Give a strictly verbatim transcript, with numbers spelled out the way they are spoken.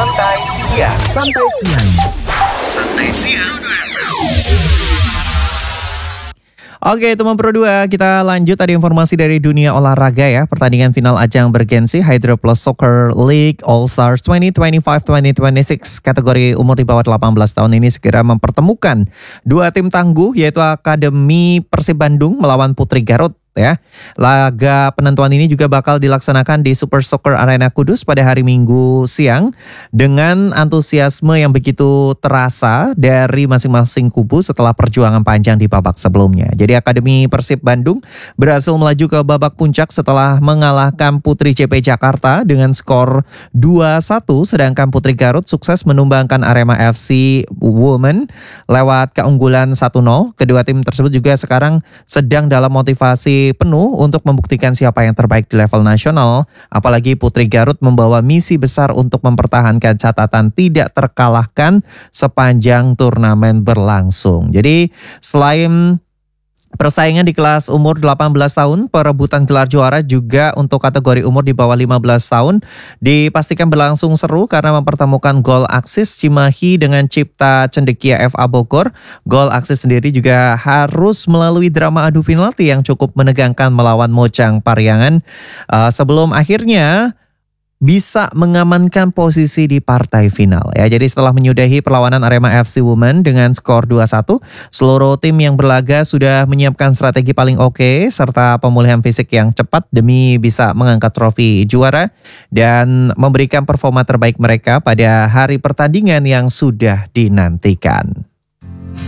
Santai Siang. Santai Siang. Santai Siang. Oke teman Pro dua, kita lanjut ada informasi dari dunia olahraga ya. Pertandingan final ajang bergensi Hydro Plus Soccer League All Stars dua ribu dua puluh lima dua ribu dua puluh enam kategori umur di bawah delapan belas tahun ini segera mempertemukan dua tim tangguh yaitu Akademi Persib Bandung melawan Putri Garut. Ya, laga penentuan ini juga bakal dilaksanakan di Super Soccer Arena Kudus pada hari Minggu siang dengan antusiasme yang begitu terasa dari masing-masing kubu setelah perjuangan panjang di babak sebelumnya. Jadi Akademi Persib Bandung berhasil melaju ke babak puncak setelah mengalahkan Putri C P Jakarta dengan skor dua satu, sedangkan Putri Garut sukses menumbangkan Arema F C Women lewat keunggulan satu nol. Kedua tim tersebut juga sekarang sedang dalam motivasi penuh untuk membuktikan siapa yang terbaik di level nasional. Apalagi Putri Garut membawa misi besar untuk mempertahankan catatan tidak terkalahkan sepanjang turnamen berlangsung. Jadi selain persaingan di kelas umur delapan belas tahun, perebutan gelar juara juga untuk kategori umur di bawah lima belas tahun dipastikan berlangsung seru karena mempertemukan Gol Aksis Cimahi dengan Cipta Cendekia F A Bogor. Gol Aksis sendiri juga harus melalui drama adu penalti yang cukup menegangkan melawan Mojang Pariangan uh, sebelum akhirnya bisa mengamankan posisi di partai final ya. Jadi setelah menyudahi perlawanan Arema F C Women dengan skor dua satu, seluruh tim yang berlaga sudah menyiapkan strategi paling oke serta pemulihan fisik yang cepat demi bisa mengangkat trofi juara dan memberikan performa terbaik mereka pada hari pertandingan yang sudah dinantikan.